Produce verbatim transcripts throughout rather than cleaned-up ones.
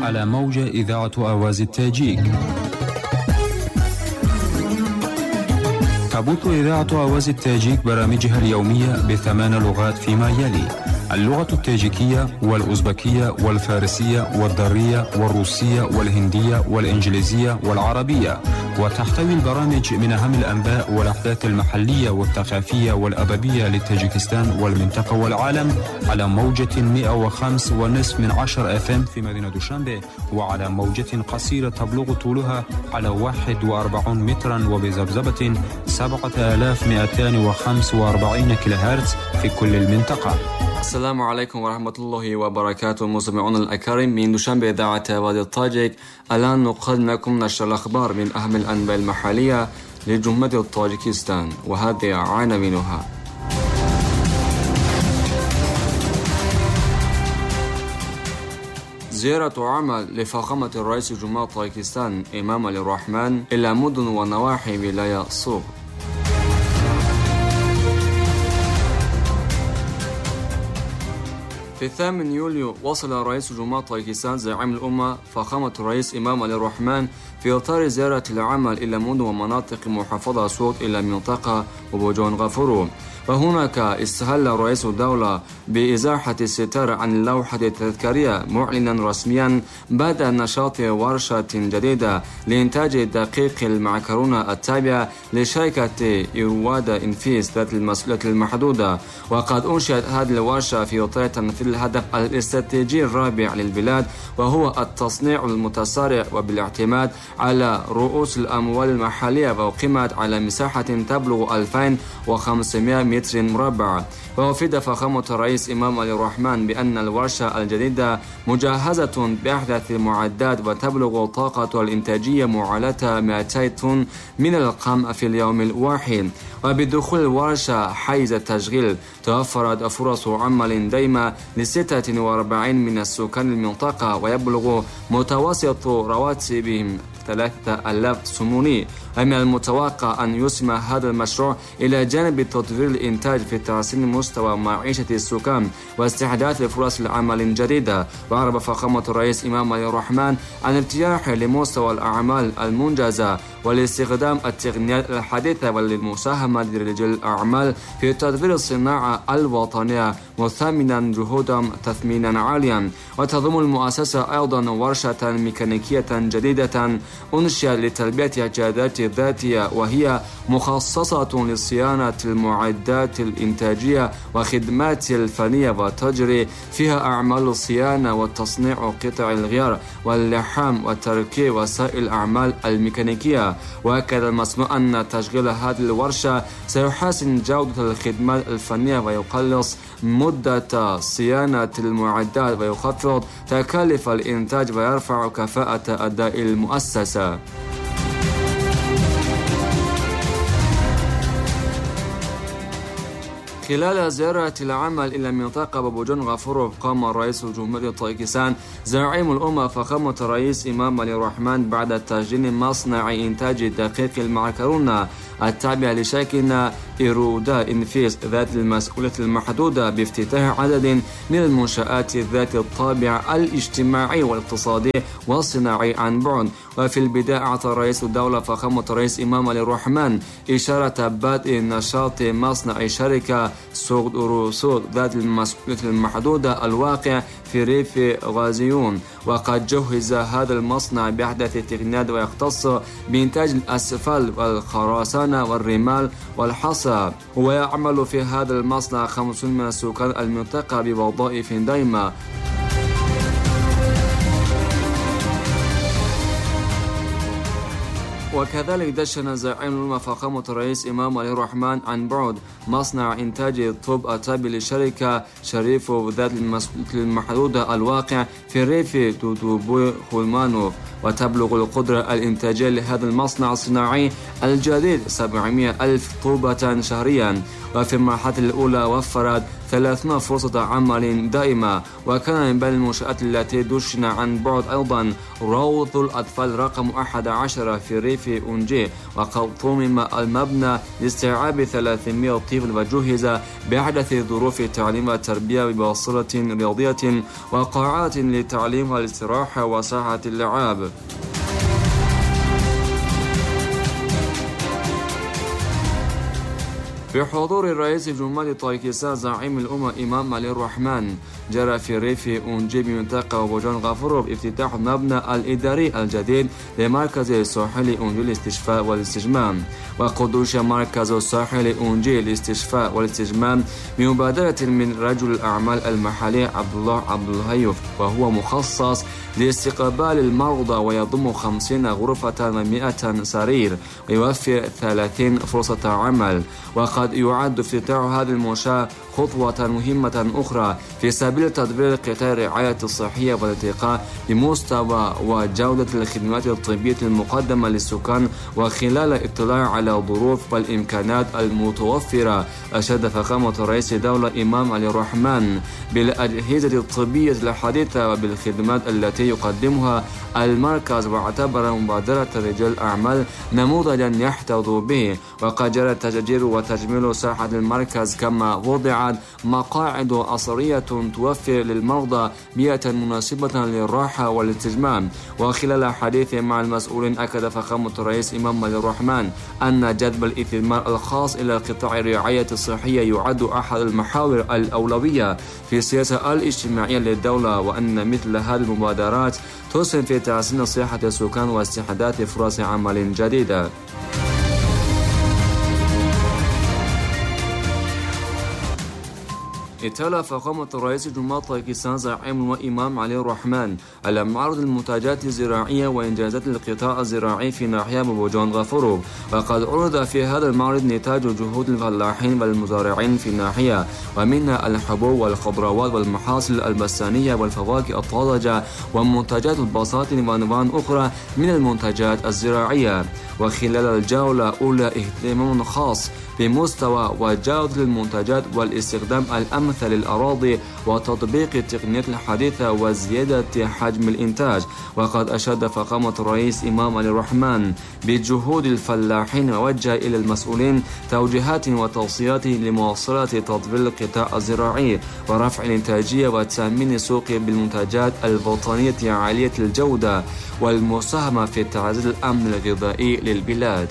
على موجة إذاعة آواز التاجيك. تبث إذاعة آواز التاجيك برامجها اليومية بثمان لغات فيما يلي: اللغة التاجيكية والأوزبكية والفارسية والدرية والروسية والهندية والإنجليزية والعربية. وتحتوي البرامج من أهم الأنباء والأحداث المحلية والثقافية والأدبية لتاجيكستان والمنطقة والعالم على موجة مئة وخمسة ونصف من عشر اف ام في مدينة دوشنبه، وعلى موجة قصيرة تبلغ طولها على واحد وأربعين مترا وبذبذبة سبعة آلاف ومئتين وخمسة وأربعين كيلو هرتز في كل المنطقة. السلام عليكم ورحمة الله وبركاته مستمعون الأكارم من دوشنبه إذاعة آواز التاجيك. الآن نقدم لكم نشر الأخبار من أهم الأنباء المحلية لجمهورية طاجيكستان، وهذه عناوينها: زيارة عمل لفخامة الرئيس جمهورية طاجيكستان إمام علي الرحمن إلى مدن ونواحي ولاية صوغ. في الثامن يوليو وصل رئيس جمهورية طاجيكستان زعيم الأمة فخامة الرئيس إمام علي الرحمن في إطار زيارة العمل إلى مدن ومناطق محافظة صوغ إلى منطقة وبوجون غفورو. وهناك استهل رئيس الدولة بإزاحة الستار عن اللوحة التذكارية، معلنا رسميا بدء نشاط ورشة جديدة لإنتاج دقيق المعكرونة التابعة لشركة إرواد إنفيس ذات المسؤولية المحدودة. وقد أنشئت هذه الورشة في إطار تنفيذ الهدف الاستراتيجي الرابع للبلاد، وهو التصنيع المتسارع وبالاعتماد على رؤوس الأموال المحلية، وقيمت على مساحة تبلغ ألفين وخمسمائة متر مربع. وأفيد فخامة الرئيس إمام علي الرحمن بأن الورشة الجديدة مجهزة بأحدث المعدات، وتبلغ طاقة الإنتاجية معالجة مئتي طن من القمح في اليوم الواحد. وبدخول الورشة حيز التشغيل توفرت فرص عمل دائمة لستة وأربعين من السكان المنطقة، ويبلغ متوسط رواتبهم ثلاثة آلاف سموني. ومن المتوقع أن يسمى هذا المشروع إلى جانب تطوير الإنتاج في تحسين مستوى معيشة السكان واستحداث فرص العمل الجديدة. وأعرب فخامة الرئيس إمام علي الرحمن عن ارتياح لمستوى الأعمال المنجزة والاستخدام التقنيات الحديثة والمساهمة لرجال الأعمال في تطوير الصناعة الوطنية، مثمنا جهودهم تثمينا عاليا. وتضم المؤسسة أيضا ورشة ميكانيكية جديدة أنشئت لتلبية احتياجات الذاتية، وهي مخصصة لصيانة المعدات الإنتاجية وخدمات الفنية، وتجري فيها أعمال الصيانة وتصنيع قطع الغيار واللحام وتركيب وسائل الأعمال الميكانيكية. وأكد المسؤول أن تشغيل هذه الورشة سيحسن جودة الخدمات الفنية ويقلص مدة صيانة المعدات ويخفض تكاليف الإنتاج ويرفع كفاءة أداء المؤسسة. خلال زيارة العمل إلى منطقة بوجون غفورو، قام رئيس جمهورية طاجيكستان زعيم الأمة فخامة الرئيس إمام علي الرحمن بعد تسجيل مصنع إنتاج دقيق المعكرونة التابع لشركة إيرودا إنفيس ذات المسؤولية المحدودة بافتتاح عدد من المنشآت ذات الطابع الاجتماعي والاقتصادي والصناعي عن بعد. وفي البداية أعطى رئيس الدولة فخامة الرئيس إمام علي الرحمن إشارة بدء نشاط مصنع شركة سوق روسود ذات المسؤولية المحدودة الواقع في ريف غازيون. وقد جهز هذا المصنع بأحدث التقنيات ويختص بإنتاج الأسفل والخرسانة والرمال والحصى. ويعمل في هذا المصنع خمسون من سكان المنطقة بوظائف دائمة. وكذلك دشن زعيم الأمة فخامة الرئيس إمام علي الرحمن عن بعد مصنع إنتاج الطوب التابع لشركة شريفو ذات المسؤولية المحدودة الواقع في ريف دودوبو خولمانوف. وتبلغ القدرة الإنتاجية لهذا المصنع الصناعي الجديد سبعمائة ألف طوبة شهريا. وفي المرحلة الأولى وفرت ثلاثين فرصة عمل دائمة. وكان من بين المنشآت التي دشن عن بعد أيضا روض الأطفال رقم أحد عشر في ريف أونجي، وقد صمم المبنى لاستيعاب ثلاثمائة طفل وجهز بأحدث ظروف التعليم والتربية بباصرة رياضية وقاعات للتعليم والاستراحة وساحة اللعاب. بحضور الرئيس الجمهورية طاجيكستان زعيم الأمة إمام علي الرحمن، جرى في ريف أونجي بمنطقة وبوجون غافوروف افتتاح المبنى الإداري الجديد لمركز الساحلي أونجي للاستشفاء والاستجمام. وقد أنشئ مركز الساحلي أونجي للاستشفاء والاستجمام بمبادرة من رجل الأعمال المحلي عبد الله عبد الهيوف، وهو مخصص لاستقبال المرضى ويضم خمسين غرفة ومئة سرير ويوفر ثلاثين فرصة عمل. وقد يعد افتتاح هذه المنشأة خطوة مهمة أخرى في سبيل تطوير قطاع الرعاية الصحية والارتقاء بمستوى وجودة الخدمات الطبية المقدمة للسكان، وخلال الاطلاع على ظروف والإمكانات المتوفرة. أشاد فخامة رئيس الدولة إمام علي الرحمن بالأجهزة الطبية الحديثة وبالخدمات التي يقدمها المركز، واعتبر مبادرة رجال الأعمال نموذجا يحتذى به. وقد جرى تشجير وتجميل ساحة المركز، كما وضعت مقاعد عصرية توفر للمرضى بيئة مناسبة للراحة والاستجمام. وخلال حديث مع المسؤولين أكد فخامة الرئيس إمام علي الرحمن أن جذب الاستثمار الخاص إلى قطاع الرعاية الصحية يعد أحد المحاور الأولوية في السياسة الاجتماعية للدولة، وأن مثل هذه المبادرات تسهم في تحسين صحة السكان واستحداث فرص عمل جديدة. اتلى فخامة رئيس جمهورية طاجيكستان زعيم وإمام علي الرحمن على معرض المنتجات الزراعية وإنجازات القطاع الزراعي في ناحية بوجون غافوروف. وقد عرض في هذا المعرض نتاج جهود الفلاحين والمزارعين في الناحية، ومنها الحبوب والخضروات والمحاصيل البستانية والفواكه الطازجة ومنتجات البساطين وأنواع أخرى من المنتجات الزراعية. وخلال الجولة الأولى اهتمام خاص بمستوى وجودة المنتجات والاستخدام الأمثل للأراضي وتطبيق التقنيات الحديثة وزيادة حجم الإنتاج. وقد أشاد فخامة الرئيس إمام علي الرحمن بجهود الفلاحين، ووجه إلى المسؤولين توجيهات وتوصيات لمواصلة تطوير القطاع الزراعي ورفع الإنتاجية وتأمين السوق بالمنتجات الوطنية عالية الجودة والمساهمة في تعزيز الأمن الغذائي للبلاد.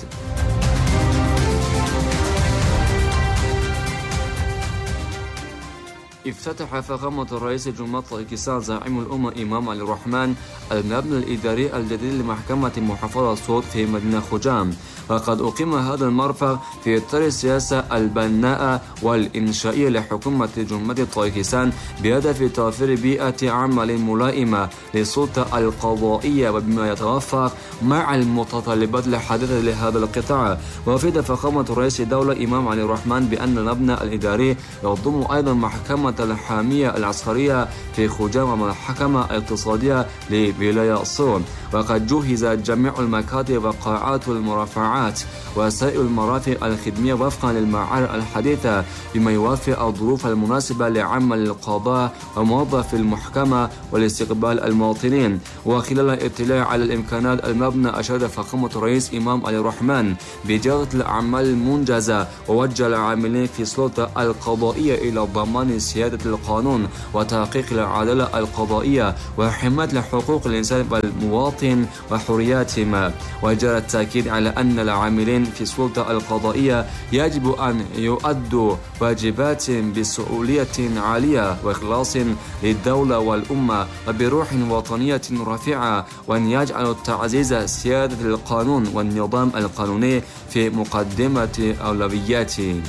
افتتح فخامة الرئيس جمهورية طاجيكستان زعيم الأمة إمام علي الرحمن المبنى الإداري الجديد لمحكمة محافظة صوت في مدينة خجام. وقد أقيم هذا المرفق في إطار السياسة البناءة والإنشائية لحكومة جمهورية طاجيكستان بهدف توفير بيئة عمل ملائمة للسلطة القضائية وبما يتوافق مع المتطلبات الحديثة لهذا القطاع. وأفاد فخامة رئيس الدولة إمام علي الرحمن بأن المبنى الإداري يضم أيضا محكمة الحامية العسكرية في خجام ومحكمة اقتصادية لولاية صون. وقد جهز جميع المكاتب وقاعات المرافعات وسائر المرافق الخدمية وفقا للمعايير الحديثة بما يوفر الظروف المناسبة لعمل القضاء وموظف المحكمة والاستقبال المواطنين. وخلال الاطلاع على الإمكانات المبنى أشاد فخامة الرئيس إمام علي الرحمن بجودة الأعمال المنجزة، ووجه العاملين في السلطة القضائية إلى ضمان سيادة القانون وتحقيق العدالة القضائية وحماية حقوق الإنسان والمواطن وحرياتهما. وجرى التأكيد على أن العاملين في السلطة القضائية يجب أن يؤدوا واجبات بسؤولية عالية وإخلاص للدولة والأمة وبروح وطنية رفيعة، وأن يجعلوا تعزيز سيادة القانون والنظام القانوني في مقدمة أولوياتهم.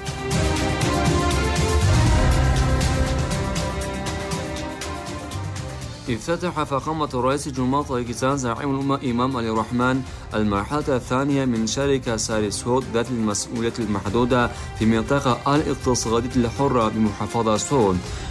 افتتح فخامة رئيس جمهورية طاجيكستان زعيم الأمة إمام علي الرحمن المرحلة الثانية من شركة ساريس هود ذات المسؤولية المحدودة في منطقة الاقتصادية الحرة بمحافظة صون.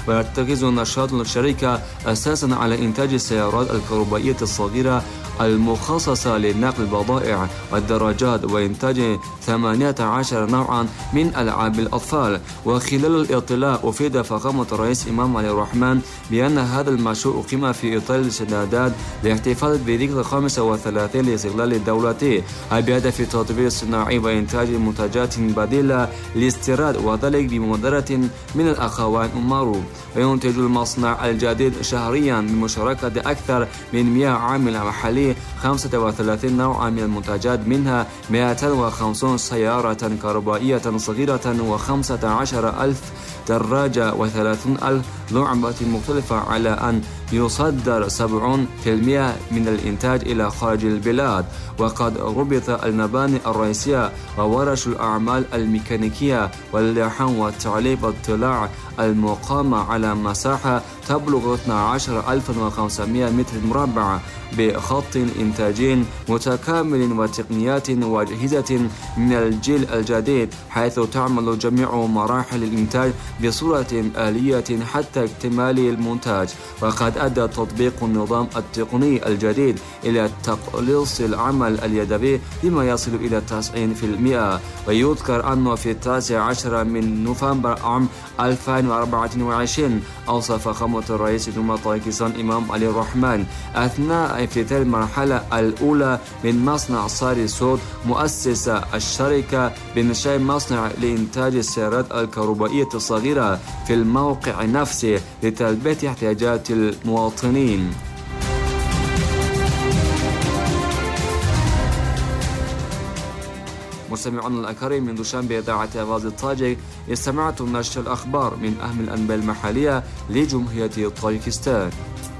ويرتكز نشاط الشركة أساسا على إنتاج السيارات الكهربائية الصغيرة المخصصة لنقل البضائع والدراجات وإنتاج ثمانية عشر نوعا من ألعاب الأطفال. وخلال الاطلاع أفيد فخامة الرئيس إمام علي الرحمن بأن هذا المشروع أقيم في إطار الاستعدادات لاحتفال بذكرى الخامسة والثلاثين لاستقلال دولته بهدف التطوير الصناعي وإنتاج منتجات بديلة للاستيراد، وذلك بمبادرة من الأخوان أمارو. وينتج المصنع الجديد شهريا بمشاركة أكثر من مئة عامل محلي خمسة وثلاثين نوعا من المنتجات، منها مئتين وخمسين سيارة كهربائية صغيرة وخمسة عشر ألف دراجة وثلاثون ألف لعبة مختلفة، على أن يصدر سبعين بالمئة من الإنتاج إلى خارج البلاد. وقد ربط المباني الرئيسية وورش الأعمال الميكانيكية واللحام والتعليق والطلاع المقامة على مساحة تبلغ اثني عشر ألفا وخمسمئة متر مربع بخط إنتاج متكامل وتقنيات وأجهزة من الجيل الجديد، حيث تعمل جميع مراحل الإنتاج بصورة آلية حتى اكتمال المنتج. وقد أدى تطبيق النظام التقني الجديد إلى تقليص العمل اليدوي بما يصل إلى تسعين بالمئة. ويذكر أنه في التاسع عشر من نوفمبر عام ألفين وأربعة وعشرين أوصف فخامة الرئيس جمهورية طاجكستان إمام علي الرحمن أثناء افتتاح المرحلة الأولى من مصنع صاري سود مؤسسة الشركة بإنشاء مصنع لإنتاج السيارات الكهربائية الصغيرة في الموقع نفسه لتلبية احتياجات المواطنين. مستمعون الأكارم، من دوشنبه إذاعة آواز الطاجك استمعتم نشر الأخبار من أهم الأنباء المحلية لجمهورية طاجكستان.